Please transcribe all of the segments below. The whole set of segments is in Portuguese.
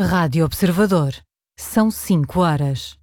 Rádio Observador. São 5 horas.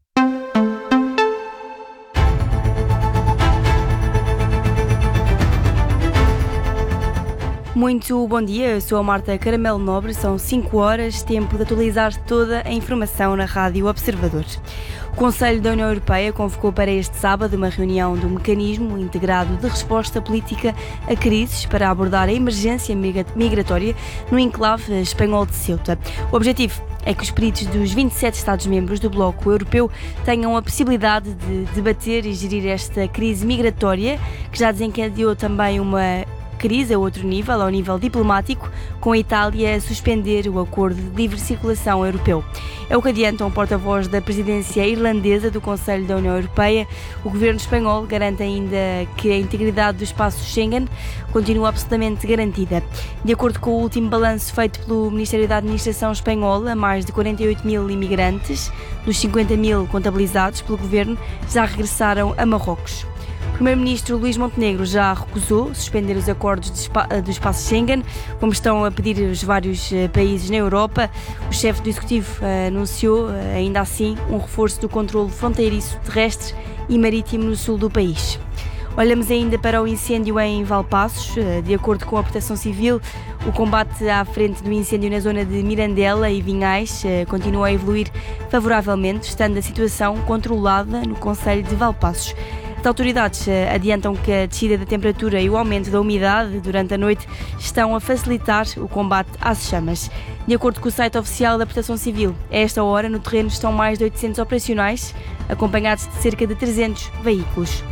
Muito bom dia, eu sou a Marta Caramelo Nobre, são 5 horas, tempo de atualizar toda a informação na Rádio Observador. O Conselho da União Europeia convocou para este sábado uma reunião do Mecanismo Integrado de Resposta Política a Crises para abordar a emergência migratória no enclave espanhol de Ceuta. O objetivo é que os peritos dos 27 Estados-membros do Bloco Europeu tenham a possibilidade de debater e gerir esta crise migratória, que já desencadeou também uma crise a outro nível, ao nível diplomático, com a Itália a suspender o acordo de livre circulação europeu. É o que adianta um porta-voz da presidência irlandesa do Conselho da União Europeia. O governo espanhol garante ainda que a integridade do espaço Schengen continua absolutamente garantida. De acordo com o último balanço feito pelo Ministério da Administração espanhola, mais de 48 mil imigrantes, dos 50 mil contabilizados pelo governo, já regressaram a Marrocos. O primeiro-ministro Luís Montenegro já recusou suspender os acordos do espaço Schengen, como estão a pedir os vários países na Europa. O chefe do Executivo anunciou, ainda assim, um reforço do controle fronteiriço terrestre e marítimo no sul do país. Olhamos ainda para o incêndio em Valpaços. De acordo com a Proteção Civil, o combate à frente do incêndio na zona de Mirandela e Vinhais continua a evoluir favoravelmente, estando a situação controlada no concelho de Valpaços. As autoridades adiantam que a descida da temperatura e o aumento da umidade durante a noite estão a facilitar o combate às chamas. De acordo com o site oficial da Proteção Civil, a esta hora no terreno estão mais de 800 operacionais, acompanhados de cerca de 300 veículos.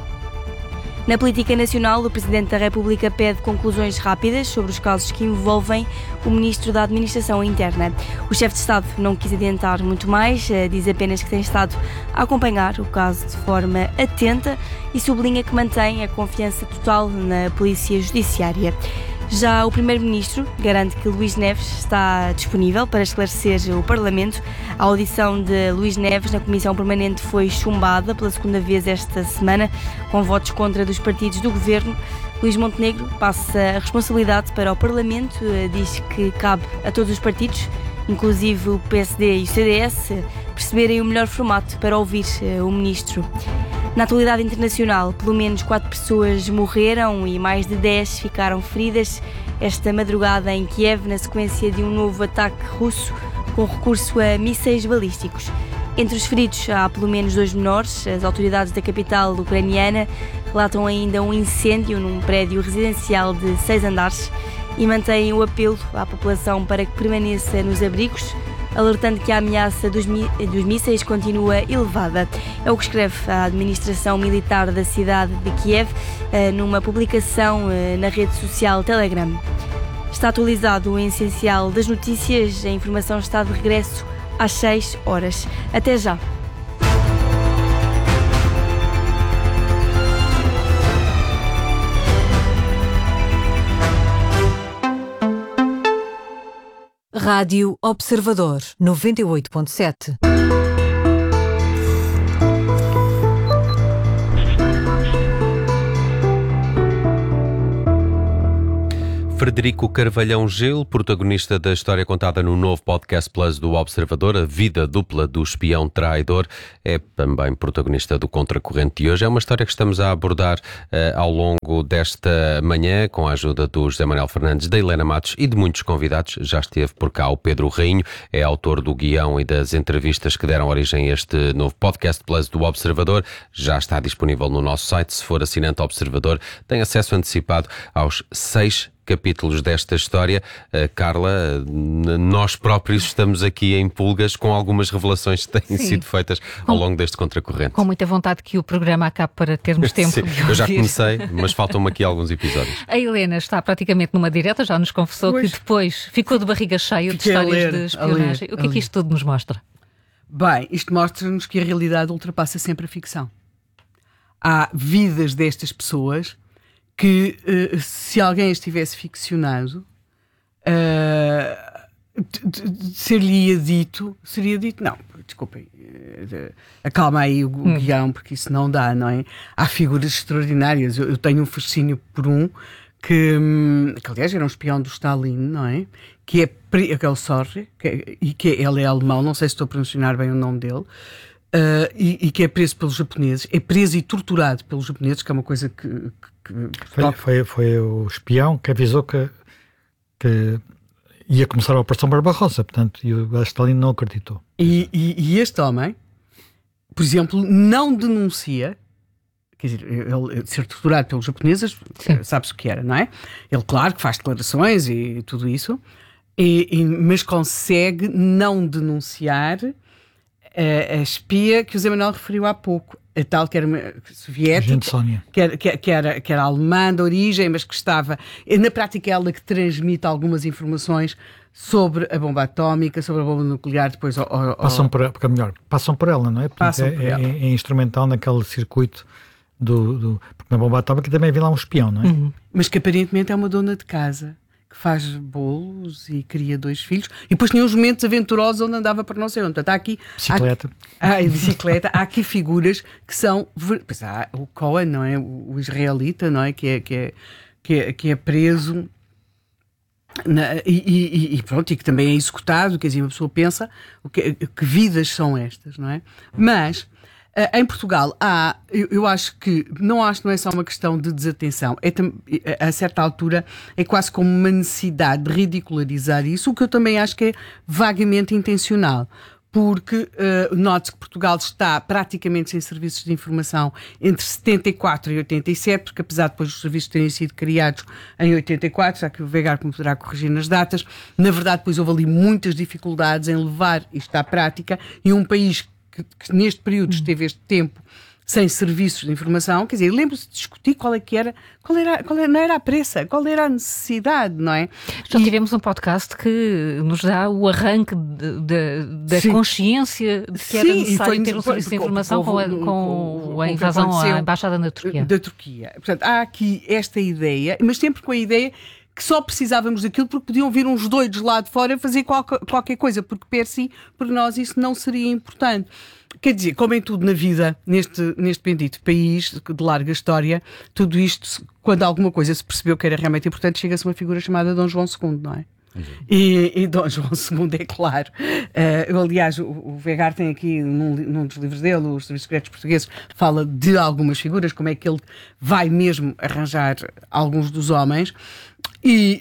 Na política nacional, o Presidente da República pede conclusões rápidas sobre os casos que envolvem o Ministro da Administração Interna. O chefe de Estado não quis adiantar muito mais, diz apenas que tem estado a acompanhar o caso de forma atenta e sublinha que mantém a confiança total na Polícia Judiciária. Já o Primeiro-Ministro garante que Luís Neves está disponível para esclarecer o Parlamento. A audição de Luís Neves na Comissão Permanente foi chumbada pela segunda vez esta semana, com votos contra dos partidos do Governo. Luís Montenegro passa a responsabilidade para o Parlamento, diz que cabe a todos os partidos, inclusive o PSD e o CDS, perceberem o melhor formato para ouvir o Ministro. Na atualidade internacional, pelo menos 4 pessoas morreram e mais de 10 ficaram feridas esta madrugada em Kiev, na sequência de um novo ataque russo com recurso a mísseis balísticos. Entre os feridos há pelo menos 2 menores. As autoridades da capital ucraniana relatam ainda um incêndio num prédio residencial de 6 andares e mantêm o apelo à população para que permaneça nos abrigos, alertando que a ameaça dos mísseis continua elevada. É o que escreve a administração militar da cidade de Kiev numa publicação na rede social Telegram. Está atualizado o essencial das notícias. A informação está de regresso às 6 horas. Até já! Rádio Observador 98.7. Frederico Carvalhão Gil, protagonista da história contada no novo podcast Plus do Observador, A Vida Dupla do Espião Traidor, é também protagonista do Contracorrente de hoje. É uma história que estamos a abordar ao longo desta manhã, com a ajuda do José Manuel Fernandes, da Helena Matos e de muitos convidados. Já esteve por cá o Pedro Rainho, é autor do guião e das entrevistas que deram origem a este novo podcast Plus do Observador. Já está disponível no nosso site. Se for assinante Observador, tem acesso antecipado aos 6 capítulos desta história. Carla, nós próprios estamos aqui em pulgas com algumas revelações que têm sido feitas ao longo deste Contracorrente. Com muita vontade que o programa acabe para termos tempo de ouvir. Eu já comecei, mas faltam-me aqui alguns episódios. A Helena está praticamente numa direta, já nos confessou que depois ficou de barriga cheia de histórias de espionagem. O que é que isto tudo nos mostra? Bem, isto mostra-nos que a realidade ultrapassa sempre a ficção. Há vidas destas pessoas que, se alguém estivesse ficcionado, seria dito, não, desculpem, acalma aí o guião, porque isso não dá, não é? Há figuras extraordinárias. Eu tenho um fascínio por um que aliás era um espião do Stalin, não é? Que é aquele Sorge, ele é alemão, não sei se estou a pronunciar bem o nome dele, e que é preso pelos japoneses, é preso e torturado pelos japoneses, que é uma coisa que foi o espião que avisou que ia começar a Operação Barbarossa, portanto, e o Stalin não acreditou. E este homem, por exemplo, não denuncia, quer dizer, ele ser torturado pelos japoneses, sabe-se o que era, não é? Ele, claro, que faz declarações e tudo isso, mas consegue não denunciar a espia que o Zé Manuel referiu há pouco, a tal que era uma soviética, que era alemã de origem, mas que estava, na prática, ela que transmite algumas informações sobre a bomba atómica, sobre a bomba nuclear, depois passam por ela, não é? Porque é instrumental naquele circuito porque na bomba atómica também havia lá um espião, não é? Uhum. Mas que aparentemente é uma dona de casa que faz bolos e cria 2 filhos, e depois tinha uns momentos aventurosos onde andava para não sei onde. Portanto, há aqui bicicleta. Há aqui figuras que são, pois há o Cohen, não é? O israelita, não é? Que é preso e pronto, e que também é executado. Quer dizer, uma pessoa pensa que vidas são estas, não é? Mas em Portugal eu acho que não é só uma questão de desatenção, a certa altura é quase como uma necessidade de ridicularizar isso, o que eu também acho que é vagamente intencional, porque note-se que Portugal está praticamente sem serviços de informação entre 74 e 87, porque apesar de depois os serviços terem sido criados em 84, já que o Vegar me poderá corrigir nas datas, na verdade depois houve ali muitas dificuldades em levar isto à prática, e um país que neste período esteve este tempo sem serviços de informação, quer dizer, lembro-se de discutir qual não era a pressa, qual era a necessidade, não é? Já tivemos um podcast que nos dá o arranque da consciência de que era necessário ter um serviço de informação com a invasão à Embaixada da Turquia. Portanto, há aqui esta ideia, mas sempre com a ideia que só precisávamos daquilo porque podiam vir uns doidos lá de fora fazer qualquer coisa, porque per si, para nós, isso não seria importante. Quer dizer, como em tudo na vida, neste bendito país de larga história, tudo isto, quando alguma coisa se percebeu que era realmente importante, chega-se uma figura chamada Dom João II, não é? E Dom João II, é claro. Aliás, o Vegar tem aqui, num dos livros dele, Os Serviços Secretos Portugueses, fala de algumas figuras, como é que ele vai mesmo arranjar alguns dos homens. E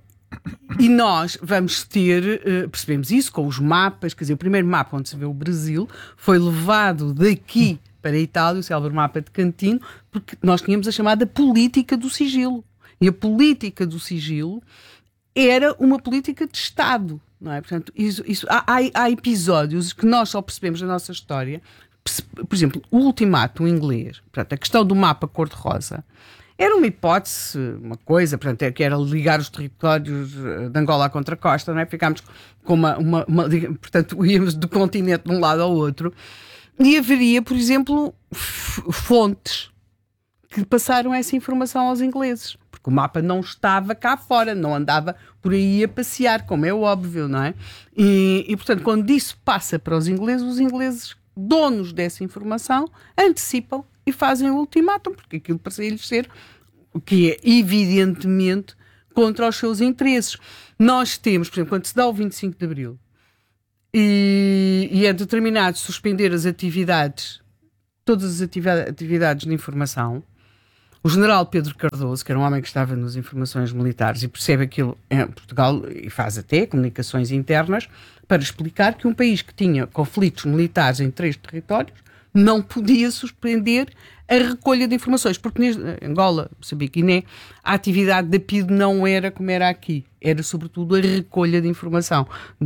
nós vamos ter, percebemos isso com os mapas, quer dizer, o primeiro mapa onde se vê o Brasil foi levado daqui para a Itália, o célebre mapa de Cantino, porque nós tínhamos a chamada política do sigilo. E a política do sigilo era uma política de Estado, não é? Portanto, há episódios que nós só percebemos na nossa história. Por exemplo, o ultimátum inglês, portanto, a questão do mapa cor-de-rosa, era uma hipótese, uma coisa, portanto, que era ligar os territórios de Angola à contracosta, não é? Ficámos com portanto, íamos do continente de um lado ao outro, e haveria, por exemplo, fontes que passaram essa informação aos ingleses, porque o mapa não estava cá fora, não andava por aí a passear, como é óbvio, não é? E portanto, quando isso passa para os ingleses, donos dessa informação, antecipam e fazem o ultimátum, porque aquilo parecia-lhes ser o que é evidentemente contra os seus interesses. Nós temos, por exemplo, quando se dá o 25 de Abril e é determinado suspender as atividades, todas as atividades de informação, o general Pedro Cardoso, que era um homem que estava nas informações militares e percebe aquilo em Portugal e faz até comunicações internas para explicar que um país que tinha conflitos militares em 3 territórios não podia suspender a recolha de informações, porque em Angola, Moçambique e Guiné, a atividade da PIDE não era como era aqui, era sobretudo a recolha de informação,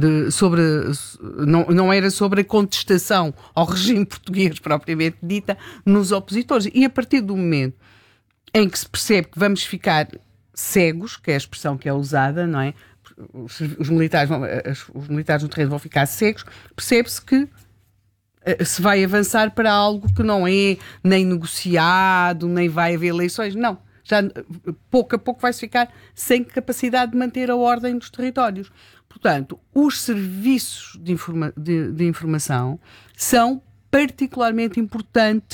não era sobre a contestação ao regime português propriamente dita nos opositores. E a partir do momento em que se percebe que vamos ficar cegos, que é a expressão que é usada, não é? Os militares no terreno vão ficar cegos, percebe-se que se vai avançar para algo que não é nem negociado, nem vai haver eleições. Não. Já pouco a pouco vai-se ficar sem capacidade de manter a ordem dos territórios. Portanto, os serviços de informação são particularmente importantes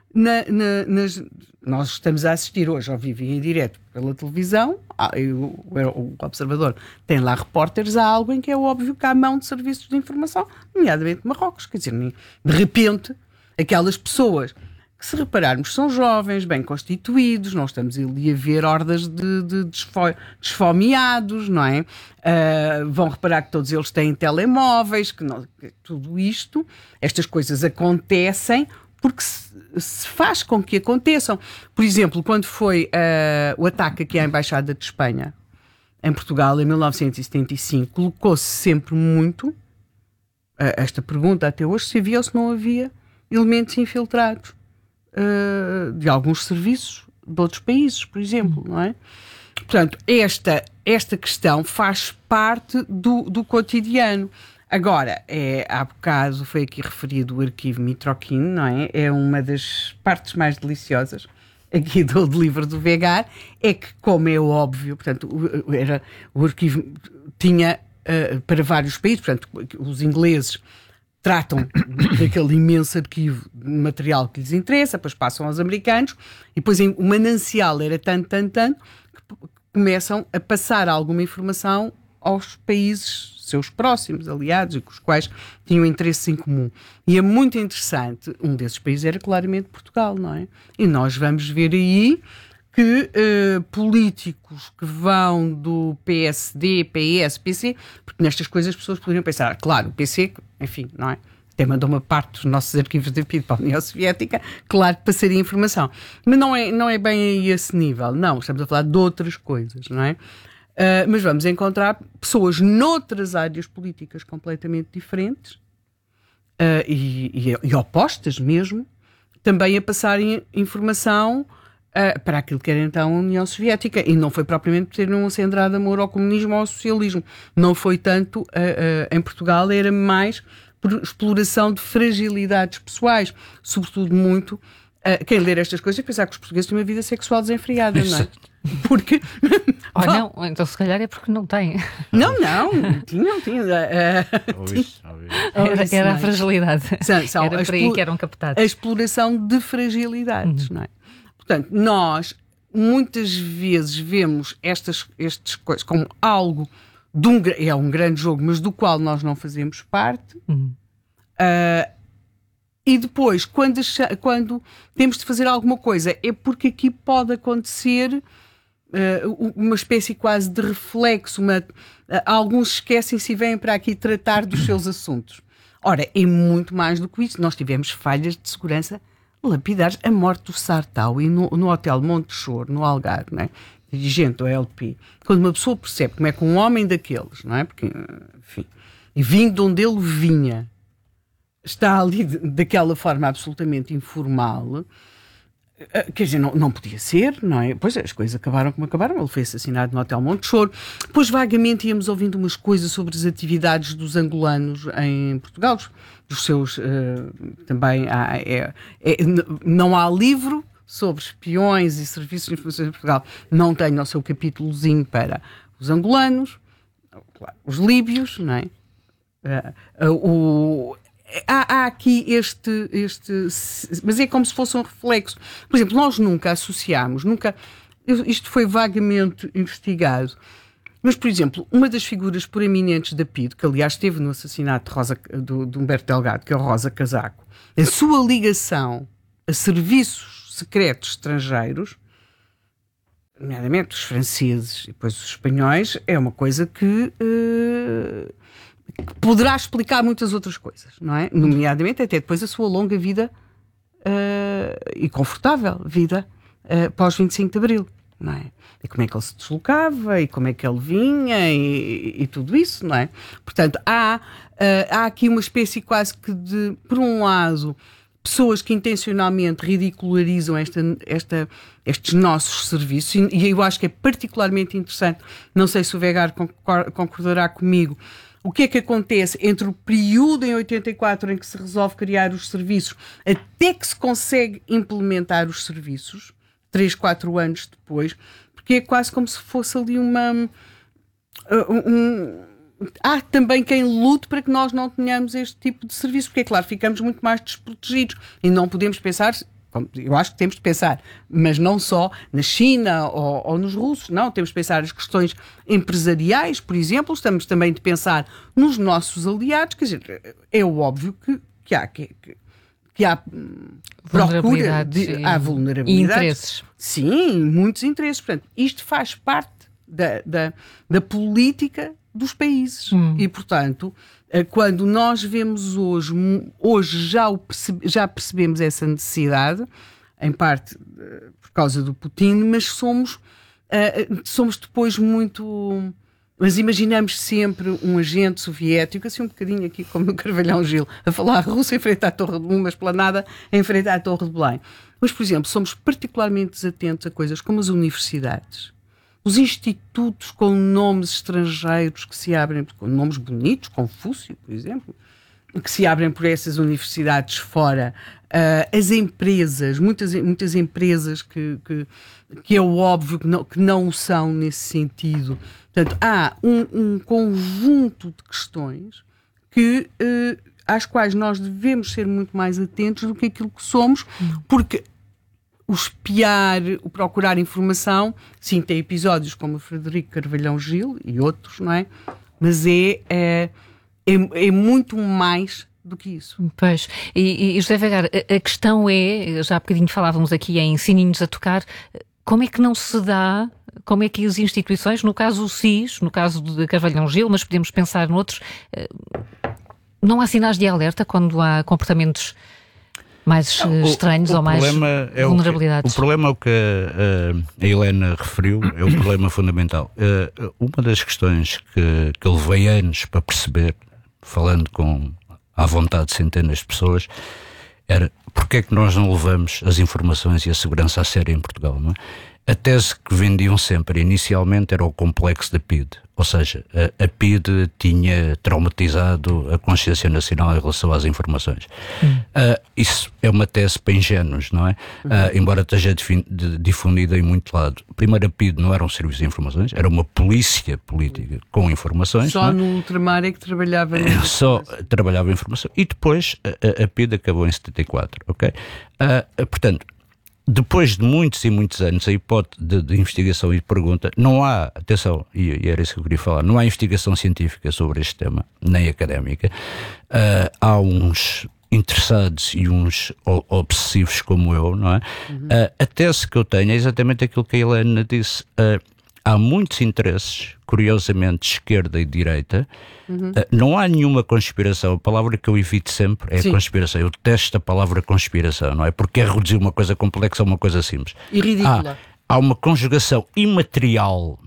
nós estamos a assistir hoje ao vivo e em direto pela televisão, o Observador tem lá repórteres, há algo em que é óbvio que há mão de serviços de informação, nomeadamente Marrocos. Quer dizer, de repente, aquelas pessoas que, se repararmos, são jovens, bem constituídos, não estamos ali a ver hordas de desfomeados, não é? Vão reparar que todos eles têm telemóveis, tudo isto, estas coisas acontecem porque se faz com que aconteçam. Por exemplo, quando foi o ataque aqui à Embaixada de Espanha em Portugal, em 1975, colocou-se sempre muito esta pergunta até hoje, se havia ou se não havia elementos infiltrados de alguns serviços de outros países, por exemplo, não é? Portanto, esta questão faz parte do cotidiano. Agora, há bocado foi aqui referido o arquivo Mitroquin, não é? É uma das partes mais deliciosas aqui do livro do Vegar, é que, como é óbvio, portanto, o arquivo tinha para vários países, portanto, os ingleses tratam daquele imenso arquivo de material que lhes interessa, depois passam aos americanos, e depois o manancial era tanto, que começam a passar alguma informação aos países seus próximos, aliados, e com os quais tinham interesses em comum. E é muito interessante, um desses países era claramente Portugal, não é? E nós vamos ver aí que políticos que vão do PSD, PS, PC, porque nestas coisas as pessoas poderiam pensar, claro, o PC, enfim, não é? Até mandou uma parte dos nossos arquivos de PID para a União Soviética, claro que passaria informação. Mas não é bem a esse nível, não, estamos a falar de outras coisas, não é? Mas vamos encontrar pessoas noutras áreas políticas completamente diferentes e opostas mesmo, também a passarem informação para aquilo que era então a União Soviética. E não foi propriamente ter um acendrado amor ao comunismo ou ao socialismo. Não foi tanto em Portugal, era mais por exploração de fragilidades pessoais, sobretudo muito. Quem ler estas coisas pensar que os portugueses têm uma vida sexual desenfreada, não é? Porque... não, então se calhar é porque não têm. Não, tinham. Era a fragilidade. Era por aí que eram captados. A exploração de fragilidades, não é? Portanto, nós muitas vezes vemos estas coisas como algo é um grande jogo, mas do qual nós não fazemos parte. E depois, quando temos de fazer alguma coisa, é porque aqui pode acontecer uma espécie quase de reflexo. Alguns esquecem-se e vêm para aqui tratar dos seus assuntos. Ora, é muito mais do que isso. Nós tivemos falhas de segurança lapidares. A morte do Sartau e no Hotel Monte Choro, no Algarve, não é? Dirigente do LP. Quando uma pessoa percebe como é que um homem daqueles, não é? Porque, enfim, e vindo de onde ele vinha, está ali daquela forma absolutamente informal, quer dizer, não podia ser, não é? Pois as coisas acabaram como acabaram. Ele foi assassinado no Hotel Monte Choro. Depois vagamente íamos ouvindo umas coisas sobre as atividades dos angolanos em Portugal, dos seus também não há livro sobre espiões e serviços de informação em Portugal, não tem o seu capítulozinho para os angolanos, claro, os líbios, não é? Há aqui mas é como se fosse um reflexo. Por exemplo, nós nunca associámos, isto foi vagamente investigado, mas, por exemplo, uma das figuras proeminentes da PIDE, que aliás esteve no assassinato de Humberto Delgado, que é o Rosa Casaco, a sua ligação a serviços secretos estrangeiros, nomeadamente os franceses e depois os espanhóis, é uma coisa que poderá explicar muitas outras coisas, não é? Nomeadamente até depois a sua longa vida e confortável vida pós 25 de Abril, não é? E como é que ele se deslocava e como é que ele vinha e tudo isso, não é? Portanto, há aqui uma espécie quase que de, por um lado, pessoas que intencionalmente ridicularizam estes nossos serviços, e eu acho que é particularmente interessante, não sei se o Vegar concordará comigo, o que é que acontece entre o período em 84 em que se resolve criar os serviços até que se consegue implementar os serviços, 3, 4 anos depois, porque é quase como se fosse ali há também quem lute para que nós não tenhamos este tipo de serviço, porque é claro, ficamos muito mais desprotegidos e não podemos pensar Eu acho que temos de pensar, mas não só na China ou nos russos, não, temos de pensar as questões empresariais, por exemplo, estamos também de pensar nos nossos aliados, quer dizer, é óbvio que há procura há vulnerabilidades. E interesses. Sim, muitos interesses. Portanto, isto faz parte da política dos países. E, portanto, quando nós vemos hoje já percebemos essa necessidade, em parte por causa do Putin, mas somos depois muito... Mas imaginamos sempre um agente soviético, assim um bocadinho aqui como no Carvalhão Gil, a falar russo em frente à Torre de uma esplanada em frente à Torre de Belém. Mas, por exemplo, somos particularmente desatentos a coisas como as universidades, os institutos com nomes estrangeiros que se abrem, com nomes bonitos, Confúcio, por exemplo, que se abrem por essas universidades fora, as empresas, muitas empresas que é óbvio que não o são nesse sentido. Portanto, há um conjunto de questões às quais nós devemos ser muito mais atentos do que aquilo que somos, porque o espiar, o procurar informação, sim, tem episódios como o Frederico Carvalhão Gil e outros, não é? Mas é muito mais do que isso. Pois, e José Vergara, a questão é, já há bocadinho falávamos aqui em sininhos a tocar, como é que não se dá, como é que as instituições, no caso o SIS, no caso de Carvalhão Gil, mas podemos pensar noutros, não há sinais de alerta quando há comportamentos mais estranhos ou mais vulnerabilidades? O problema é o que a Helena referiu, é o problema fundamental. Uma das questões que eu levei anos para perceber, falando à vontade de centenas de pessoas, era porque é que nós não levamos as informações e a segurança a sério em Portugal, não é? A tese que vendiam sempre inicialmente era o complexo da PIDE, ou seja, a PIDE tinha traumatizado a consciência nacional em relação às informações. Isso é uma tese para ingênuos, não é? Embora esteja difundida em muito lado. Primeiro, a PIDE não era um serviço de informações, era uma polícia política com informações. Só no ultramar é que trabalhava trabalhava em informação. E depois a PIDE acabou em 74, ok? Portanto, depois de muitos e muitos anos, a hipótese de investigação e de pergunta, não há, atenção, e era isso que eu queria falar, não há investigação científica sobre este tema, nem académica. Há uns interessados e uns obsessivos como eu, não é? A tese que eu tenho é exatamente aquilo que a Helena disse. Há muitos interesses, curiosamente, de esquerda e de direita. Não há nenhuma conspiração. A palavra que eu evito sempre é conspiração. Eu detesto a palavra conspiração, não é? Porque é reduzir uma coisa complexa a uma coisa simples. E ridícula. Há uma conjugação imaterial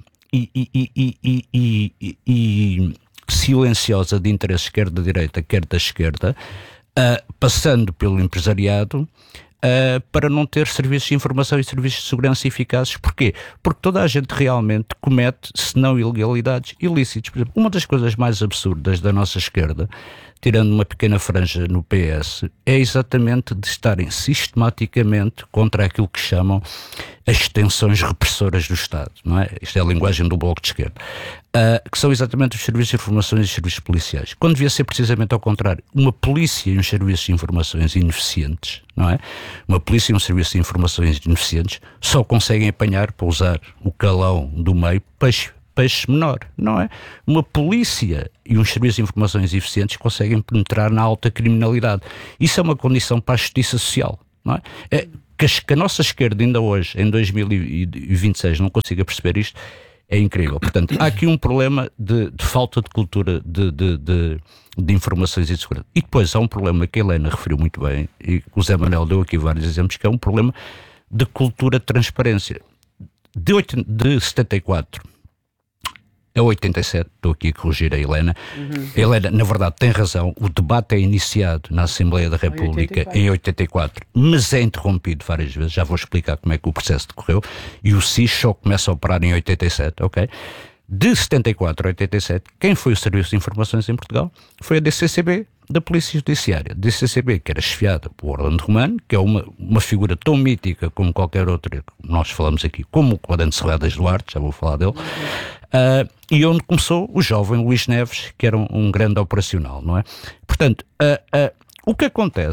e silenciosa de interesses, quer da direita, quer da esquerda, passando pelo empresariado, para não ter serviços de informação e serviços de segurança eficazes. Porquê? Porque toda a gente realmente comete, se não ilegalidades, ilícitos. Por exemplo, uma das coisas mais absurdas da nossa esquerda, tirando uma pequena franja no PS, é exatamente de estarem sistematicamente contra aquilo que chamam as tensões repressoras do Estado, não é? Isto é a linguagem do Bloco de Esquerda. Que são exatamente os serviços de informações e os serviços policiais. Quando devia ser precisamente ao contrário, uma polícia e uns serviços de informações ineficientes, não é? Uma polícia e um serviço de informações ineficientes só conseguem apanhar, para usar o calão do meio, peixe menor, não é? Uma polícia e uns serviços de informações eficientes conseguem penetrar na alta criminalidade. Isso é uma condição para a justiça social, não é? Que a nossa esquerda ainda hoje, em 2026, não consiga perceber isto, é incrível. Portanto, há aqui um problema de falta de cultura de informações e de segurança. E depois há um problema que a Helena referiu muito bem, e o Zé Manuel deu aqui vários exemplos, que é um problema de cultura de transparência. De 74 a 87, estou aqui a corrigir a Helena. A Helena, na verdade, tem razão. O debate é iniciado na Assembleia da República em 84, mas é interrompido várias vezes. Já vou explicar como é que o processo decorreu. E o SIS só começa a operar em 87, ok? De 74 a 87, quem foi o Serviço de Informações em Portugal? Foi a DCCB, da Polícia Judiciária. DCCB, que era chefiada por Orlando Romano, que é uma figura tão mítica como qualquer outra que nós falamos aqui, como o Comandante Serradas Duarte, já vou falar dele. E onde começou o jovem Luís Neves, que era um grande operacional, não é? Portanto, o que acontece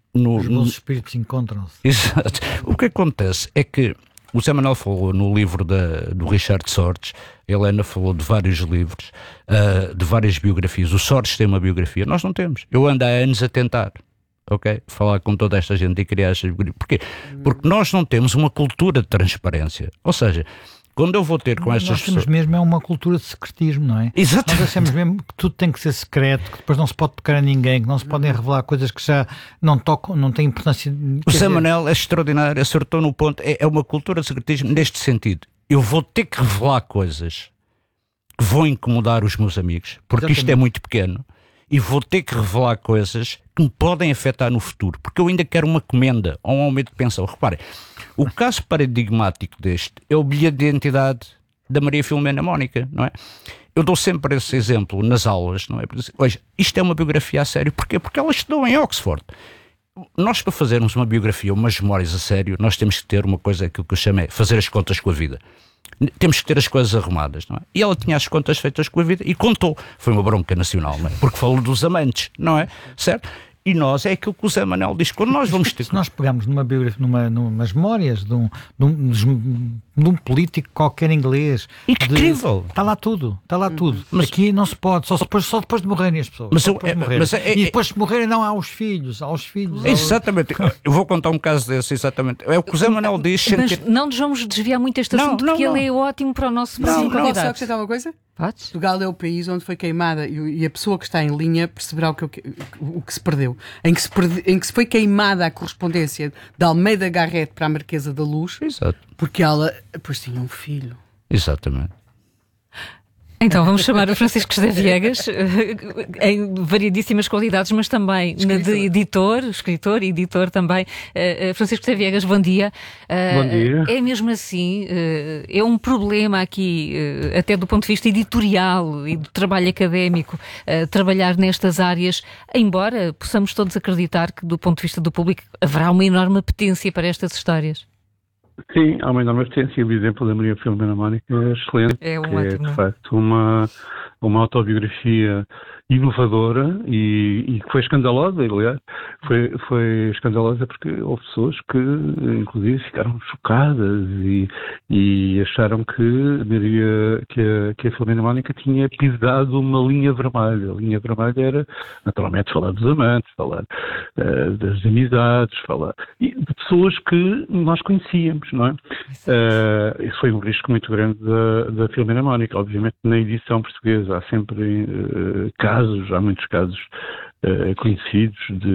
Os bons espíritos encontram-se. Exato. O que acontece é que o Zé Manuel falou no livro do Richard Sortes, a Helena falou de vários livros, de várias biografias. O Sortes tem uma biografia, nós não temos. Eu ando há anos a tentar, falar com toda esta gente e criar estas biografias. Porquê? Porque nós não temos uma cultura de transparência. Ou seja, quando eu vou ter com estas pessoas... Nós temos mesmo uma cultura de secretismo, não é? Exato. Nós achamos mesmo que tudo tem que ser secreto, que depois não se pode tocar a ninguém, que não se podem revelar coisas que já não tocam, não têm importância. O Zé Manuel é extraordinário, acertou no ponto. É uma cultura de secretismo neste sentido. Eu vou ter que revelar coisas que vão incomodar os meus amigos, porque isto é muito pequeno, e vou ter que revelar coisas que me podem afetar no futuro, porque eu ainda quero uma comenda ou um aumento de pensão. Reparem, o caso paradigmático deste é o bilhete de identidade da Maria Filomena Mónica, não é? Eu dou sempre esse exemplo nas aulas, não é? Hoje, isto é uma biografia a sério. Porquê? Porque ela estudou em Oxford. Nós, para fazermos uma biografia, umas memórias a sério, nós temos que ter uma coisa, aquilo que eu chamo é fazer as contas com a vida. Temos que ter as coisas arrumadas, não é? E ela tinha as contas feitas com a vida e contou. Foi uma bronca nacional, não é? Porque falou dos amantes, não é? Certo? E nós, é aquilo que o Zé Manuel diz, quando nós vamos ter... Se nós pegarmos numa biografia, numas memórias de um político qualquer inglês... Incrível! Está lá tudo, está lá tudo. Mas aqui não se pode, só depois de morrerem as pessoas. E depois de morrerem não há os filhos. Exatamente. Eu vou contar um caso desse, exatamente. É o que o Zé Manuel diz... Mas não nos vamos desviar muito deste assunto, porque ele é ótimo para o nosso próximo convidado. Só acrescentar uma coisa? Podes? Portugal é o país onde foi queimada e a pessoa que está em linha perceberá o que se perdeu. Em que se foi queimada a correspondência de Almeida Garrett para a Marquesa da Luz. Exato. Porque ela depois tinha um filho. Exatamente. Então vamos chamar o Francisco José Viegas, em variedíssimas qualidades, mas também de escritor e editor também. Francisco José Viegas, bom dia. Bom dia. É mesmo assim, é um problema aqui, até do ponto de vista editorial e do trabalho académico, trabalhar nestas áreas, embora possamos todos acreditar que, do ponto de vista do público, haverá uma enorme apetência para estas histórias. Sim, há uma enorme potência. O exemplo da Maria Filomena Mónica é excelente. É de facto uma autobiografia inovadora e que foi escandalosa, aliás. Foi escandalosa porque houve pessoas que, inclusive, ficaram chocadas e acharam que a Filomena Mónica tinha pisado uma linha vermelha. A linha vermelha era, naturalmente, falar dos amantes, falar das amizades, falar de pessoas que nós conhecíamos, não é? Isso foi um risco muito grande da Filomena Mónica. Obviamente, na edição portuguesa há sempre há muitos casos conhecidos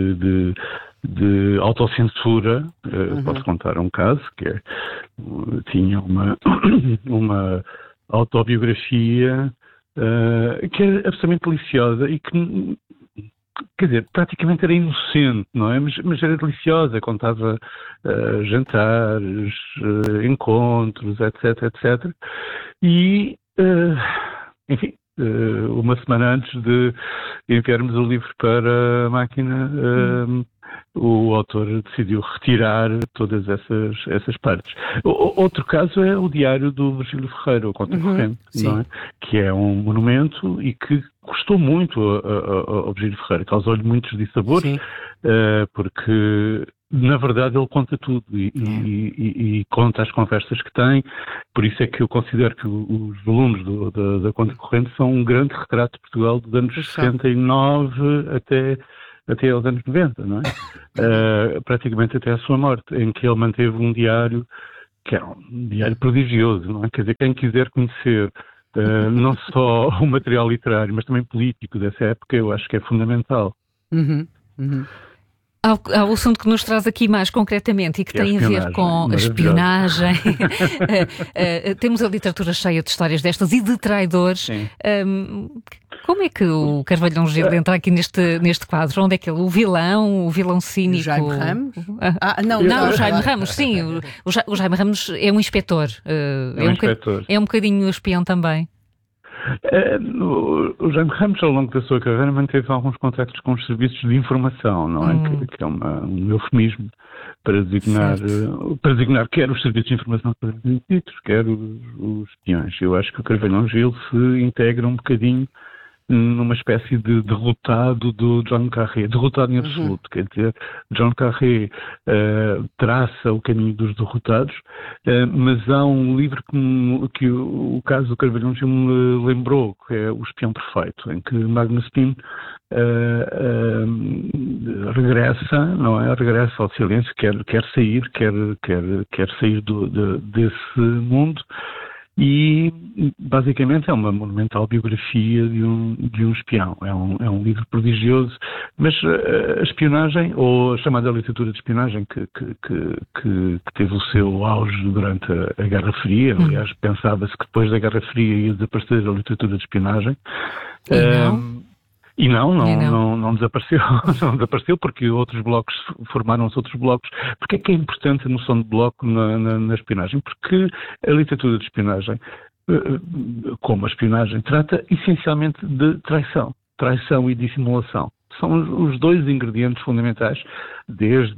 de autocensura. Posso contar um caso que tinha uma autobiografia que era absolutamente deliciosa e que, quer dizer, praticamente era inocente, não é? Mas era deliciosa, contava jantares, encontros, etc. E, enfim, uma semana antes de enviarmos o livro para a máquina, o autor decidiu retirar todas essas partes. Outro caso é o diário do Virgílio Ferreira, o Contracorrente, não é? Que é um monumento e que custou muito ao Virgílio Ferreira, causou-lhe muitos dissabores, porque na verdade ele conta tudo e conta as conversas que tem. Por isso é que eu considero que os volumes da Contracorrente são um grande retrato de Portugal dos anos 69 até aos anos 90, não é? Praticamente até a sua morte, em que ele manteve um diário que era um diário prodigioso, não é? Quer dizer, quem quiser conhecer não só o material literário, mas também político dessa época, eu acho que é fundamental. Ao assunto que nos traz aqui mais concretamente e que tem a ver com a espionagem. Temos a literatura cheia de histórias destas e de traidores. Como é que o Carvalhão Gil entra aqui neste quadro? Onde é que ele? O vilão cínico? O Jaime Ramos? Não, o Jaime Ramos, sim. O Jaime Ramos é um inspetor. É um bocadinho espião também. O Jaime Ramos, ao longo da sua carreira, manteve alguns contactos com os serviços de informação, não é? Que é um eufemismo para designar quer os serviços de informação quer os espiões. Eu acho que o Carvalhão Gil se integra um bocadinho numa espécie de derrotado do John Carré, derrotado em absoluto, quer dizer, John Carré traça o caminho dos derrotados, mas há um livro que o caso do Carvalhão Gil me lembrou, que é O Espião Perfeito, em que Magnus Pym regressa, não é? Regressa ao silêncio, quer sair desse mundo. E basicamente é uma monumental biografia de um espião. É um livro prodigioso, mas a espionagem, ou a chamada literatura de espionagem, que teve o seu auge durante a Guerra Fria. Aliás, pensava-se que depois da Guerra Fria ia desaparecer a literatura de espionagem. E não desapareceu. Não desapareceu porque outros blocos formaram-se outros blocos. Porque é que é importante a noção de bloco na espionagem? Porque a literatura de espionagem, como a espionagem, trata essencialmente de traição e dissimulação. São os dois ingredientes fundamentais, desde,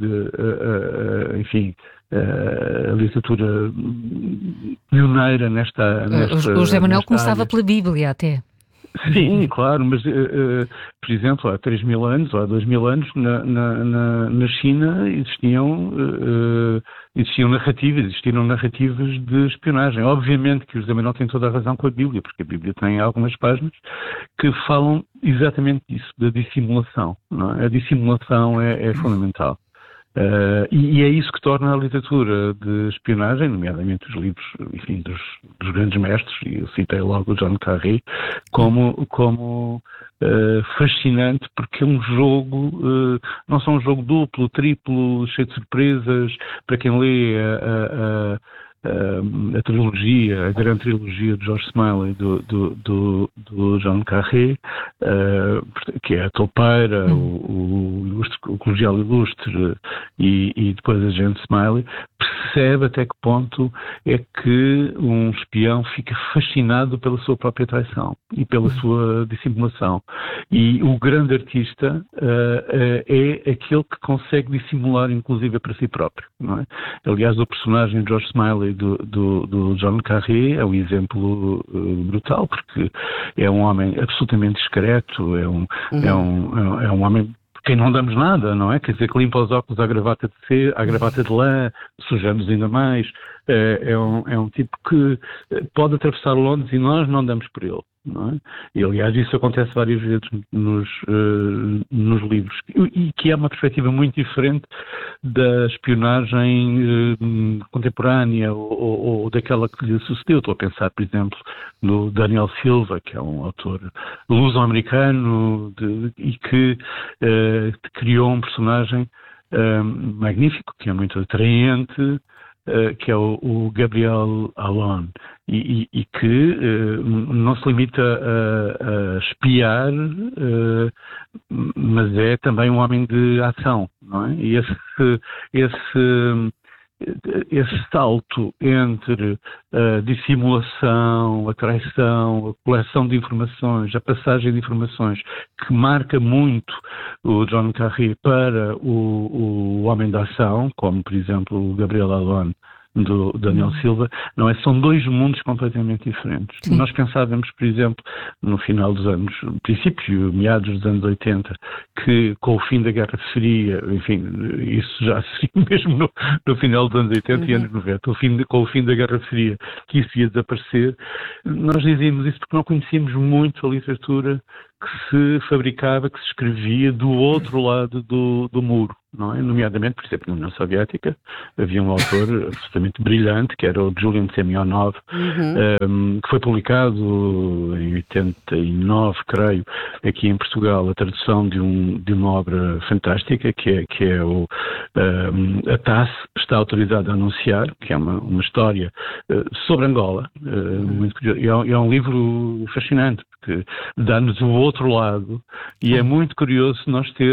a literatura pioneira nesta o José Manuel começava pela Bíblia até. Sim, claro, mas, por exemplo, há 3.000 anos ou há 2.000 anos na China existiram narrativas de espionagem. Obviamente que o José Manuel tem toda a razão com a Bíblia, porque a Bíblia tem algumas páginas que falam exatamente disso, da dissimulação. Não é? A dissimulação é fundamental. E é isso que torna a literatura de espionagem, nomeadamente os livros, enfim, dos grandes mestres, e eu citei logo o John Carré, como fascinante, porque é um jogo, não só um jogo duplo, triplo, cheio de surpresas, para quem lê a trilogia, a grande trilogia de George Smiley do John Carré, que é a Toupeira, o Colegial Ilustre e depois a gente Smiley, percebe até que ponto é que um espião fica fascinado pela sua própria traição e pela sua dissimulação. E o grande artista é aquele que consegue dissimular, inclusive, para si próprio. Não é? Aliás, o personagem de George Smiley do John Carré é um exemplo brutal, porque é um homem absolutamente discreto, é um homem quem não damos nada, não é? Quer dizer, que limpa os óculos à gravata de lã, sujamos ainda mais. É um tipo que pode atravessar Londres e nós não damos por ele. Não é? E, aliás, isso acontece várias vezes nos livros, e que é uma perspectiva muito diferente da espionagem contemporânea ou daquela que lhe sucedeu. Estou a pensar, por exemplo, no Daniel Silva, que é um autor luso-americano e que criou um personagem magnífico, que é muito atraente, que é o Gabriel Allon, e que não se limita a espiar, mas é também um homem de ação, não é? E esse salto entre a dissimulação, a traição, a coleção de informações, a passagem de informações, que marca muito o John Carré para o homem da ação, como por exemplo o Gabriel Allon do Daniel Silva, não é? São dois mundos completamente diferentes. Sim. Nós pensávamos, por exemplo, no final dos anos, princípios, meados dos anos 80, que com o fim da Guerra Fria, enfim, isso já seria mesmo no final dos anos 80 e anos 90, com o fim da Guerra Fria, que isso ia desaparecer. Nós dizíamos isso porque não conhecíamos muito a literatura que se fabricava, que se escrevia do outro lado do muro, não é? Nomeadamente, por exemplo, na União Soviética havia um autor absolutamente brilhante, que era o Julian Semyonov, que foi publicado em 89, creio, aqui em Portugal, a tradução de uma obra fantástica, que é a TASS está autorizada a anunciar, que é uma história sobre Angola, muito curioso. E é um livro fascinante, porque dá-nos o outro lado, e é muito curioso nós termos